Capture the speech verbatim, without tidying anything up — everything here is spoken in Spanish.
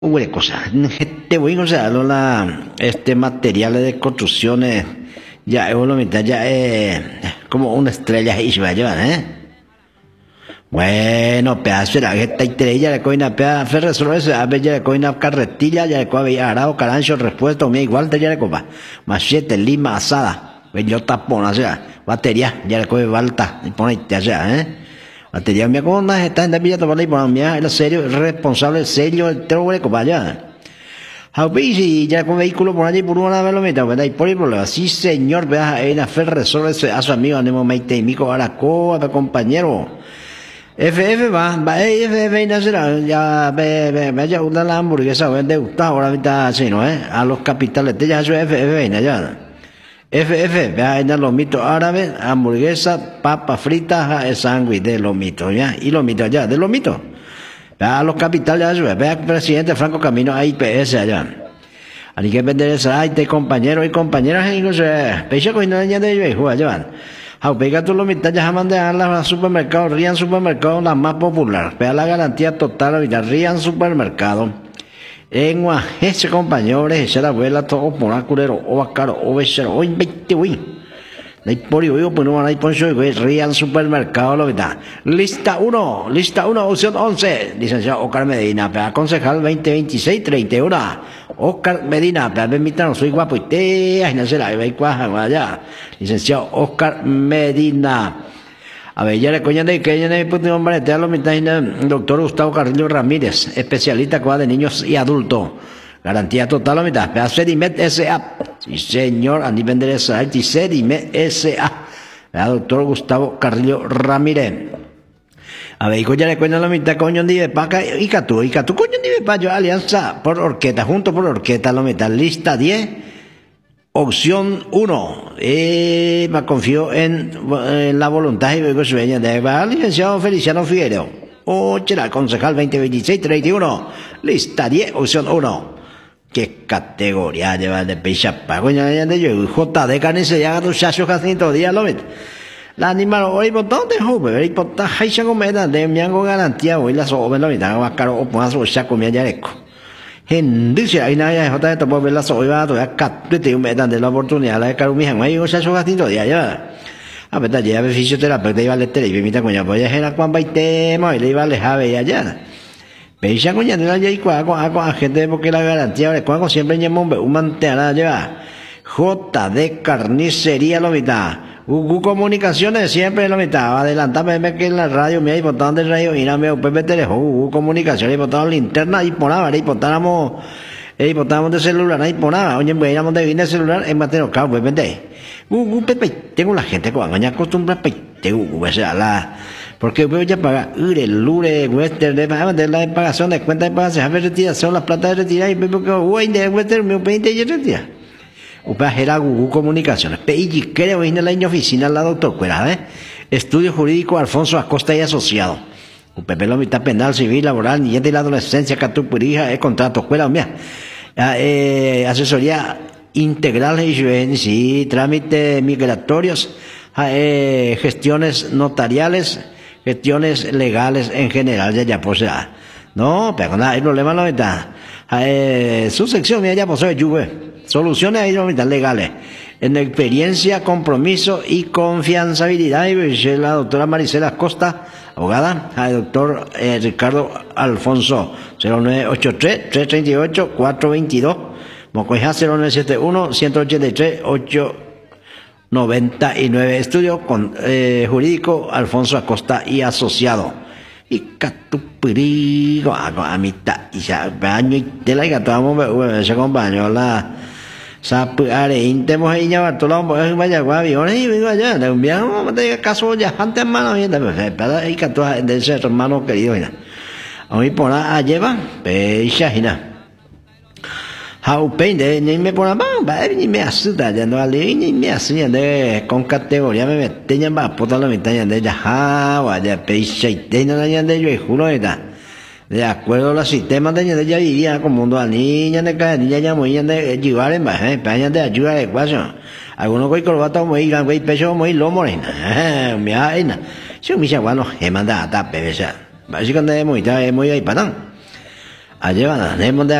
Huele cosa. Te voy a usar la este materiales de construcciones ya es lo mitad ya es como una estrella y se va a llevar, ¿eh? Bueno, pedazo de la esta estrella de coina pea ferresolo ese a ver ya de coina carretilla ya de coa arao carancho respuesta me igual te ya de copa. Machete lima asada. Bello tapón, o sea, batería ya de coa balta y pone ya, ¿eh? Batería mía como más está en la villa de por mía el serio responsable sello el trobo de copaya. Haubisi ya con vehículo por allí por una vez lo meta, ¿verdad? Y por ahí por sí señor, vea en la ferresol ese a su amigo animo meite y mico araco a compañero. F F va, va F F y nacerá ya ve ve vaya una la hamburguesa vende gusta ahora está así, ¿no? Eh, a los capitales de ya su F F y ya. F F, vea en el lomito árabe, hamburguesa, papa frita, sándwich de lomito, ¿ya? Y lomito allá, de lomito. Vea los capitales allá, vea presidente Franco Camino a I P S allá. Hay que vender esa, hay de compañeros y compañeras, incluso, pecho con no de viejo allá. Jau pega tu lomita ya jamás de la supermercado, Rian Supermercado, la más popular. Vea la garantía total, ahorita Rian Supermercado. En ese compañero ese la abuela todo por acurero o acaro o besero o invite uy la por yo pues no hay poncho y Rian Supermercado lo verdad lista uno lista uno opción once licenciado Oscar Medina para concejal veinte veintiséis treinta y uno Oscar Medina para permitirnos soy guapo y te ay no se la ve cuaja allá licenciado Oscar Medina. A ver, ya le coñan de que ya le puto hombre te hablo mitad el doctor Gustavo Carrillo Ramírez, especialista de niños y adultos. Garantía total la mitad. Sedimet S A. Sí, señor, a nivel de esa, Sedimet S A. Doctor Gustavo Carrillo Ramírez. A ver, ya le coñan la mitad coño de paca y catu, y catu coño de payo alianza por orquesta, junto por orquesta la mitad, lista diez. Opción uno, eh, me confío en, en la voluntad y luego sueña de va licenciado Feliciano Figueroa. Oye, el concejal veinte veintiséis treinta y uno, lista diez, opción uno. ¿Qué categoría lleva de pechapa? Coño, ya de yo, J D K se llama tu chacho casi todo día, lo ves. La animal hoy botón de joven, hoy botón, hay chaco me da de mi ango garantía, hoy la sobe lo ves, va caro o pongas o chaco me yareco. Dice ahí nada ya está por ver la soba toda capte un medan de la oportunidad la caro mi han ahí o sea eso gatito ya ya a ver ya ve fisioterapeuta iba a leer y mira coña pues ya era cuan baite y le iba a lejar ya ya pecha coña de la ya y cua cua gente porque la garantía de cuaco siempre llamo un mantera ya J D Carnicería lo mitad Google Comunicaciones siempre lo mitad adelántame que en la radio me hay botón de radio y no me P P T Google Comunicaciones y botón linterna y ponaba y botamos y botamos de celular ahí ponaba oye voy a de vine celular en matero cabo P P T Google P P tengo la gente con gaña costumbre P Google o sea la porque voy a pagar ure lure western de de la pagación de cuenta de pagación a ver retiración las plata de retirar y porque güey de western me veinte y retira Upa era Google Comunicaciones. P I creo en la oficina la doctor Cuera, ¿eh? Estudio Jurídico Alfonso Acosta y Asociado. Upa pelo mitad penal, civil, laboral, niñez de la adolescencia, catupurija, eh, contrato, Cuera, mía. Eh, asesoría integral, sí, trámites migratorios, eh, gestiones notariales, gestiones legales en general, ya ya posea. No, pero nada, el problema no está. Eh, su sección, mira, ya posee, yuve. Soluciones legales en experiencia, compromiso y confianzabilidad. Y la doctora Maricela Costa, abogada, el doctor eh, Ricardo Alfonso, cero nueve ocho tres, tres tres ocho, cuatro dos dos, Mocoija cero nueve siete uno, uno ocho tres, ocho nueve nueve, estudio con, eh, jurídico Alfonso Acosta y Asociado. Y catupirigo, a mitad, y ya, baño y te la gatamos, se acompañó la. Sabe, are, intemos ahí ya, todo lo que vaya, aviones y vengo allá, le enviamos, no te caso ya, antes hermano, y para ahí que tú de ese hermano querido, mira. A mí por ahí lleva, pecha, mira. How pain de ni me por más, va, ni me asusta, ya no ale, ni me asusta, de con categoría me meten va, por la mitad de ya, ah, vaya, pecha, y tengo la de yo, juro, ¿verdad? De acuerdo a los sistemas de ella vivía como mundo a niña de cada niña ya muy de llevar en baja España de ayuda de ecuación algunos güey corbata muy gran güey pecho muy lomo mi aina si mi chaguano he mandado a tape básicamente muy muy ahí para Allá van,